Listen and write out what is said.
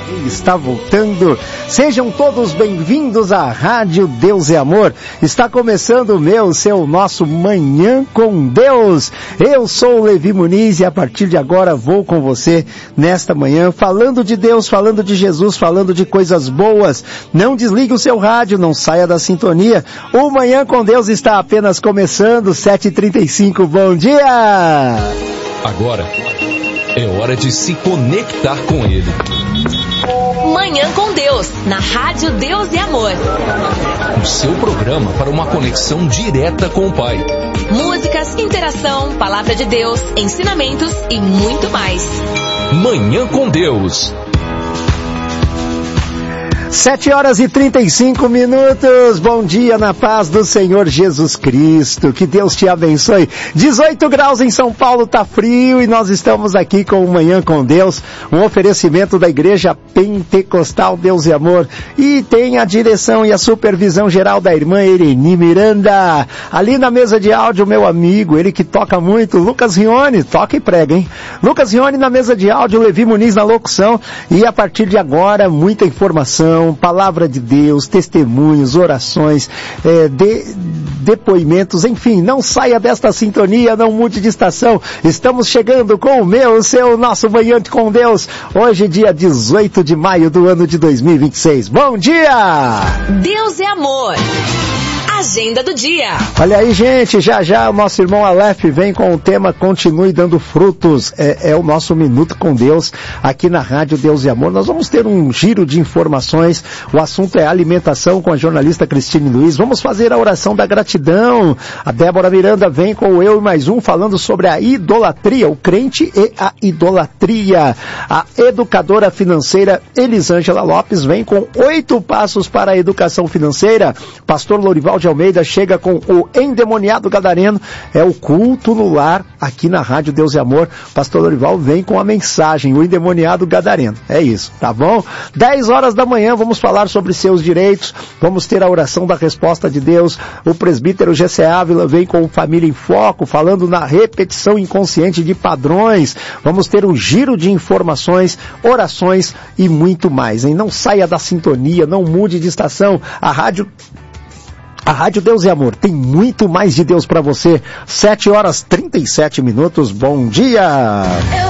Está voltando. Sejam todos bem-vindos à Rádio Deus é Amor. Está começando o meu, seu, nosso Manhã com Deus. Eu sou o Levi Muniz e a partir de agora vou com você nesta manhã falando de Deus, falando de Jesus, falando de coisas boas. Não desligue o seu rádio, não saia da sintonia. O Manhã com Deus está apenas começando, 7h35. Bom dia! Agora é hora de se conectar com Ele. Manhã com Deus, na Rádio Deus e Amor. O seu programa para uma conexão direta com o Pai. Músicas, interação, palavra de Deus, ensinamentos e muito mais. Manhã com Deus. 7h35. Bom dia na paz do Senhor Jesus Cristo. Que Deus te abençoe. 18 graus em São Paulo, tá frio e nós estamos aqui com o Manhã com Deus, um oferecimento da Igreja Pentecostal Deus e Amor, e tem a direção e a supervisão geral da irmã Ereni Miranda. Ali na mesa de áudio, meu amigo, ele que toca muito, Lucas Rione, toca e prega, hein? Lucas Rione na mesa de áudio, Levi Muniz na locução, e a partir de agora, muita informação, palavra de Deus, testemunhos, orações, depoimentos, enfim, não saia desta sintonia, não mude de estação. Estamos chegando com o meu, o seu, nosso Manhã com Deus, hoje dia 18 de maio do ano de 2026. Bom dia! Deus é amor. Agenda do dia. Olha aí, gente, já o nosso irmão Aleph vem com o tema Continue Dando Frutos. É o nosso Minuto com Deus aqui na Rádio Deus e Amor. Nós vamos ter um giro de informações. O assunto é alimentação com a jornalista Cristine Luiz. Vamos fazer a oração da gratidão. A Débora Miranda vem com o Eu e Mais Um falando sobre a idolatria, o crente e a idolatria. A educadora financeira Elisângela Lopes vem com 8 passos para a educação financeira. Pastor Lorival de Almeida chega com o Endemoniado Gadareno, é o culto no lar aqui na Rádio Deus e Amor. Pastor Lorival vem com a mensagem, o Endemoniado Gadareno. É isso, tá bom? 10 horas da manhã, vamos falar sobre seus direitos, vamos ter a oração da resposta de Deus. O presbítero Gessé Ávila vem com Família em Foco, falando na repetição inconsciente de padrões. Vamos ter um giro de informações, orações e muito mais, hein? Não saia da sintonia, não mude de estação. A Rádio Deus e Amor tem muito mais de Deus para você. 7h37. Bom dia!